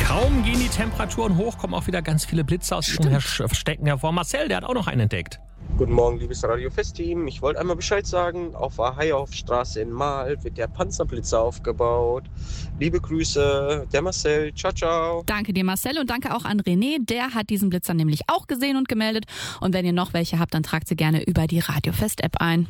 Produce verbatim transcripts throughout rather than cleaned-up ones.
Kaum gehen die Temperaturen hoch, kommen auch wieder ganz viele Blitze aus ihren Her- Verstecken hervor. Marcel, der hat auch noch einen entdeckt. Guten Morgen, liebes Radio-Fest-Team. Ich wollte einmal Bescheid sagen, auf der Hayhoff-Straße in Mahl wird der Panzerblitzer aufgebaut. Liebe Grüße, der Marcel. Ciao, ciao. Danke dir, Marcel, und danke auch an René. Der hat diesen Blitzer nämlich auch gesehen und gemeldet. Und wenn ihr noch welche habt, dann tragt sie gerne über die Radio-Fest-App ein.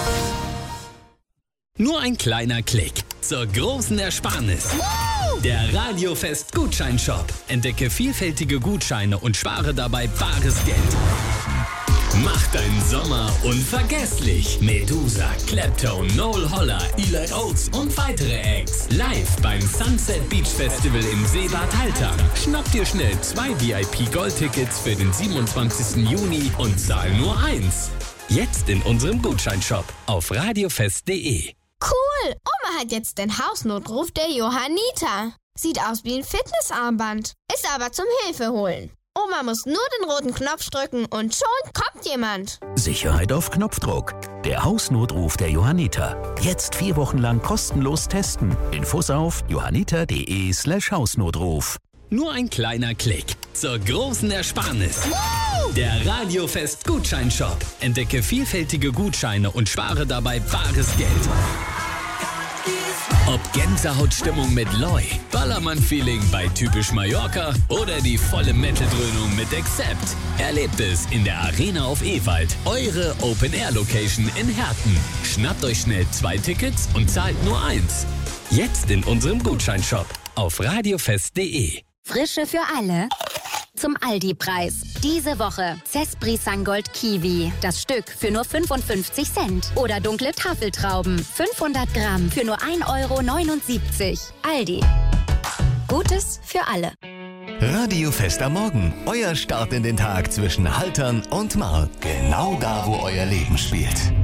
Nur ein kleiner Klick zur großen Ersparnis. Der Radio-Fest Gutscheinshop. Entdecke vielfältige Gutscheine und spare dabei bares Geld. Mach deinen Sommer unvergesslich. Medusa, Clapton, Noel Holler, Eli Oates und weitere Acts. Live beim Sunset Beach Festival im Seebad Haltern. Schnapp dir schnell zwei V I P-Goldtickets für den siebenundzwanzigsten Juni und zahl nur eins. Jetzt in unserem Gutscheinshop auf radiofest punkt de. Cool! Oma hat jetzt den Hausnotruf der Johanniter. Sieht aus wie ein Fitnessarmband, ist aber zum Hilfeholen. Oma muss nur den roten Knopf drücken und schon kommt jemand. Sicherheit auf Knopfdruck. Der Hausnotruf der Johanniter. Jetzt vier Wochen lang kostenlos testen. Infos auf johanniter.de slash Hausnotruf. Nur ein kleiner Klick zur großen Ersparnis. Der Radio-Fest Gutscheinshop. Entdecke vielfältige Gutscheine und spare dabei bares Geld. Ob Gänsehautstimmung mit Loi, Ballermann-Feeling bei Typisch Mallorca oder die volle Metal-Dröhnung mit Accept. Erlebt es in der Arena auf Ewald, eure Open-Air-Location in Herten. Schnappt euch schnell zwei Tickets und zahlt nur eins. Jetzt in unserem Gutscheinshop auf radiofest punkt de. Frische für alle. Zum Aldi-Preis. Diese Woche Cespri Sangold Kiwi. Das Stück für nur fünfundfünfzig Cent. Oder dunkle Tafeltrauben. fünfhundert Gramm für nur ein Euro neunundsiebzig. Aldi. Gutes für alle. Radio-Fest am Morgen. Euer Start in den Tag zwischen Haltern und Mark. Genau da, wo euer Leben spielt.